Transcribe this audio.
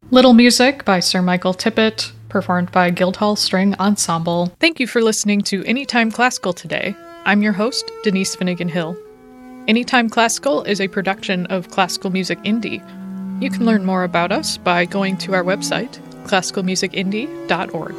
Little Music by Sir Michael Tippett, performed by Guildhall String Ensemble. Thank you for listening to Anytime Classical today. I'm your host, Denise Finnegan Hill. Anytime Classical is a production of Classical Music Indie. You can learn more about us by going to our website, classicalmusicindie.org.